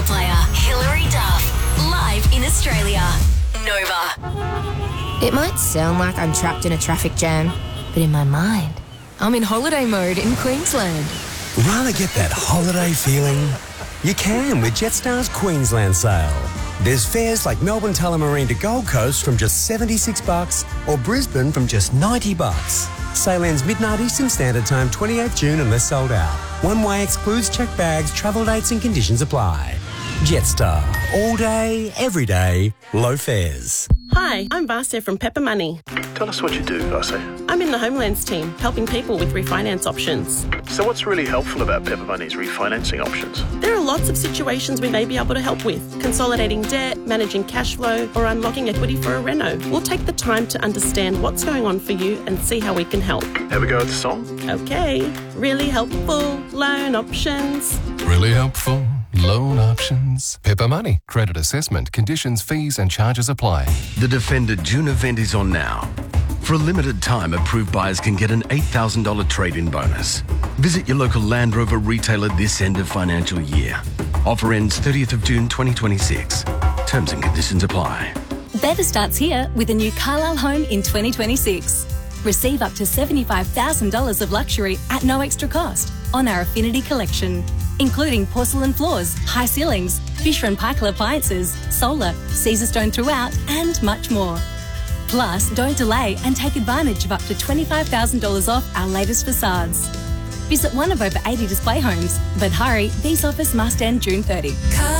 player, Hilary Duff, live in Australia. Nova. It might sound like I'm trapped in a traffic jam, but in my mind, I'm in holiday mode in Queensland. Rather get that holiday feeling? You can with Jetstar's Queensland sale. There's fares like Melbourne Tullamarine to Gold Coast from just $76 or Brisbane from just $90. Sale ends midnight Eastern Standard Time, 28th June unless sold out. One way excludes checked bags, travel dates and conditions apply. Jetstar. All day, every day, low fares. Hi, I'm Vasya from Pepper Money. Tell us what you do, Vasya. I'm in the Homelands team, helping people with refinance options. So what's really helpful about Pepper Money's refinancing options? There are lots of situations we may be able to help with. Consolidating debt, managing cash flow, or unlocking equity for a reno. We'll take the time to understand what's going on for you and see how we can help. Have a go at the song? Okay. Really helpful loan options. Really helpful loan options. Pepper Money. Credit assessment. Conditions, fees and charges apply. The Defender June event is on now. For a limited time, approved buyers can get an $8,000 trade-in bonus. Visit your local Land Rover retailer this end of financial year. Offer ends 30th of June 2026. Terms and conditions apply. Better starts here with a new Carlisle home in 2026. Receive up to $75,000 of luxury at no extra cost on our Affinity collection, including porcelain floors, high ceilings, Fisher & Paykel appliances, solar, Caesar stone throughout, and much more. Plus, don't delay and take advantage of up to $25,000 off our latest facades. Visit one of over 80 display homes, but hurry, these offers must end June 30.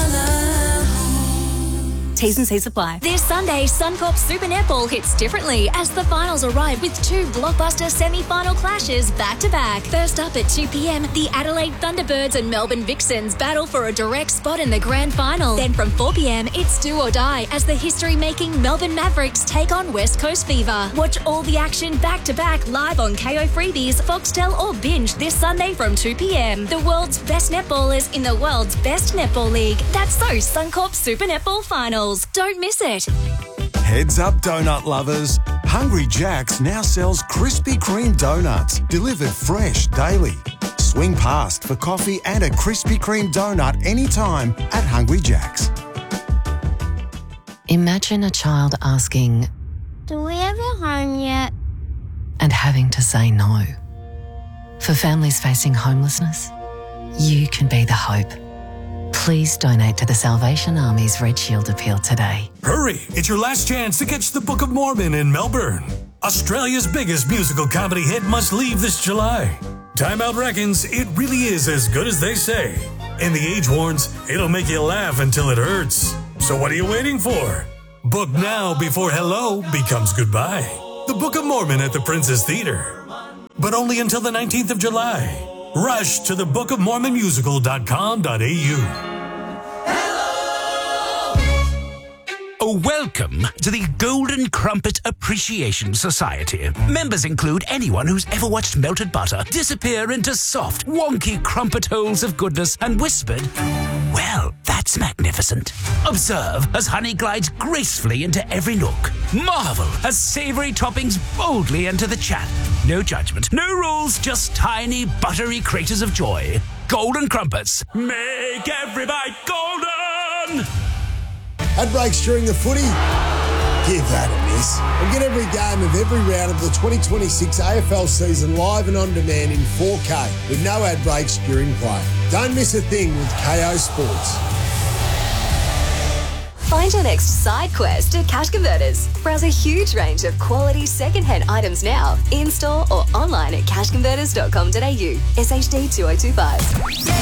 T's and C's apply. This Sunday, Suncorp Super Netball hits differently as the finals arrive with two blockbuster semi-final clashes back-to-back. First up at 2 p.m, the Adelaide Thunderbirds and Melbourne Vixens battle for a direct spot in the grand final. Then from 4 p.m, it's do or die as the history-making Melbourne Mavericks take on West Coast Fever. Watch all the action back-to-back live on KO Freebies, Foxtel or Binge this Sunday from 2 p.m. The world's best netballers in the world's best netball league. That's those Suncorp Super Netball finals. Don't miss it. Heads up, donut lovers. Hungry Jack's now sells Krispy Kreme donuts, delivered fresh daily. Swing past for coffee and a Krispy Kreme donut anytime at Hungry Jack's. Imagine a child asking, "Do we have a home yet?" and having to say no. For families facing homelessness, you can be the hope. Please donate to the Salvation Army's Red Shield appeal today. Hurry! It's your last chance to catch the Book of Mormon in Melbourne. Australia's biggest musical comedy hit must leave this July. Time Out reckons it really is as good as they say. And The Age warns it'll make you laugh until it hurts. So what are you waiting for? Book now before hello becomes goodbye. The Book of Mormon at the Princess Theatre. But only until the 19th of July. Rush to thebookofmormonmusical.com.au. Welcome to the Golden Crumpet Appreciation Society. Members include anyone who's ever watched melted butter disappear into soft, wonky crumpet holes of goodness and whispered, "Well, that's magnificent." Observe as honey glides gracefully into every nook. Marvel as savory toppings boldly enter the chat. No judgment, no rules, just tiny, buttery craters of joy. Golden Crumpets. Make every bite golden! Ad breaks during the footy? Give that a miss. And get every game of every round of the 2026 AFL season live and on demand in 4K with no ad breaks during play. Don't miss a thing with KO Sports. Find your next side quest at Cash Converters. Browse a huge range of quality second-hand items now, in-store or online at cashconverters.com.au. SHD 2025.